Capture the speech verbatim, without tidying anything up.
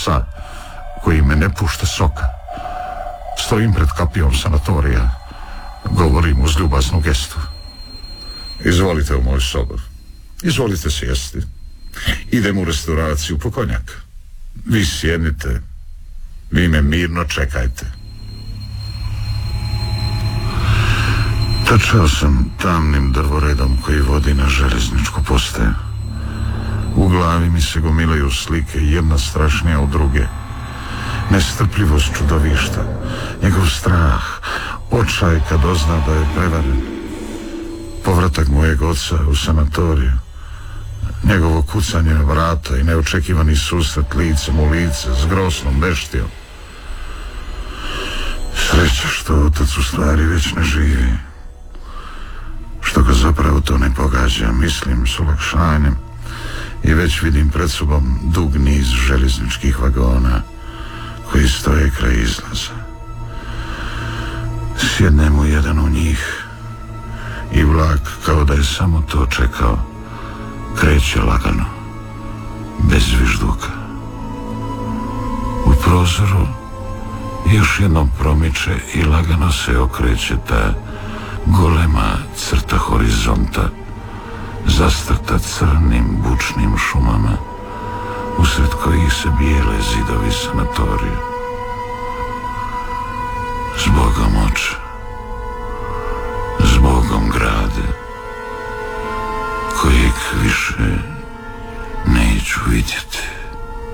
psa koji me ne pušta soka. Stojim pred kapijom sanatorija. Govorim uz ljubaznu gestu. Izvolite u moj sobu. Izvolite sjesti. Idem u restauraciju po konjak. Vi sjednite. Vi me mirno čekajte. Trčao sam tamnim drvoredom koji vodi na željezničku postaju. U glavi mi se gomilaju slike, jedna strašnija od druge. Nestrpljivost čudovišta, njegov strah, očaj kad dozna da je prevaren. Povratak mojeg oca u sanatoriju, njegovo kucanje na vrata i neočekivani susret licem u lice s grosnom beštijom. Sreća što otac u stvari već ne živi, što ga zapravo to ne pogađa. Mislim s olakšanjem i već vidim pred sobom dug niz željezničkih vagona koji stoje kraj izlaza. Sjednem u jedan u njih i vlak, kao da je samo to čekao, kreće lagano, bez zvižduka. U prozoru još jednom promiče i lagano se okreće ta golema crta horizonta, zastrta crnim bučnim šumama, usred kojih se bijele zidovi sanatorija. S Bogom, oče.